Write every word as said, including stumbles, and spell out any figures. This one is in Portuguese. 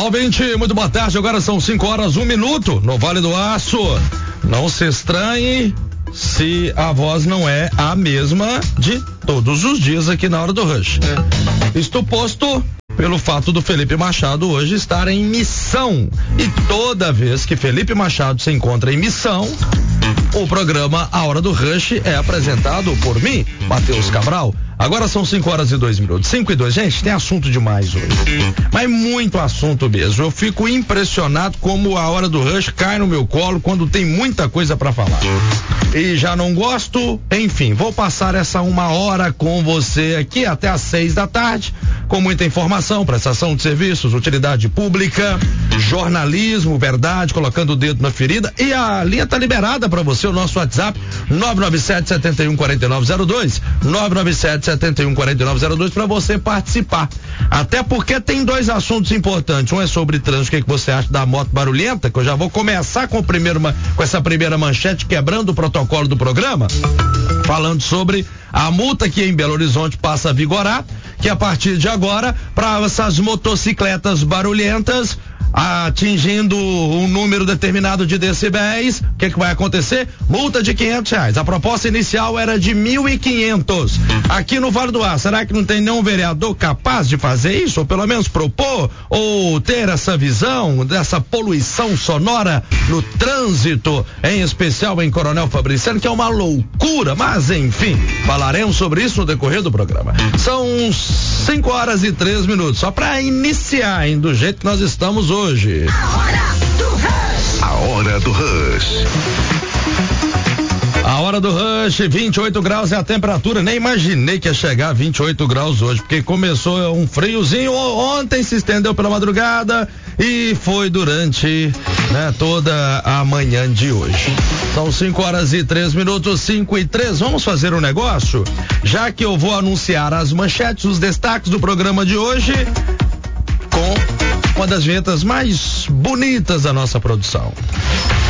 ouvinte, muito boa tarde. Agora são cinco horas, um minuto no Vale do Aço. Não se estranhe se a voz não é a mesma de todos os dias aqui na Hora do Rush. Isto posto pelo fato do Felipe Machado hoje estar em missão. E toda vez que Felipe Machado se encontra em missão, o programa A Hora do Rush é apresentado por mim, Matheus Cabral. Agora são cinco horas e dois minutos. cinco e dois. Gente, tem assunto demais hoje. Mas muito assunto mesmo. Eu fico impressionado como a Hora do Rush cai no meu colo quando tem muita coisa pra falar. E já não gosto, enfim, vou passar essa uma hora com você aqui até às seis da tarde, com muita informação, prestação de serviços, utilidade pública, jornalismo, verdade, colocando o dedo na ferida. E a linha tá liberada pra você, o nosso WhatsApp, nove nove sete, sete um quatro nove zero dois, nove nove sete, sete um quatro nove zero dois, para você participar. Até porque tem dois assuntos importantes. Um é sobre trânsito, o que, é que você acha da moto barulhenta, que eu já vou começar com, o primeiro, com essa primeira manchete, quebrando o protocolo do programa, falando sobre a multa que em Belo Horizonte passa a vigorar, que a partir de agora, para essas motocicletas barulhentas, atingindo um número determinado de decibéis, o que, que vai acontecer? Multa de quinhentos reais. A proposta inicial era de mil e quinhentos. Aqui no Vale do Aço, será que não tem nenhum vereador capaz de fazer isso? Ou pelo menos propor? Ou ter essa visão dessa poluição sonora no trânsito, em especial em Coronel Fabriciano, que é uma loucura, mas enfim, falaremos sobre isso no decorrer do programa. São cinco horas e três minutos, só para iniciar, hein, do jeito que nós estamos hoje. Hoje. A Hora do Rush. A Hora do Rush. A Hora do Rush, vinte e oito graus é a temperatura. Nem imaginei que ia chegar a vinte e oito graus hoje, porque começou um friozinho ontem, se estendeu pela madrugada e foi durante, né, toda a manhã de hoje. São cinco horas e três minutos, cinco e três. Vamos fazer um negócio? Já que eu vou anunciar as manchetes, os destaques do programa de hoje, com uma das vinhetas mais bonitas da nossa produção.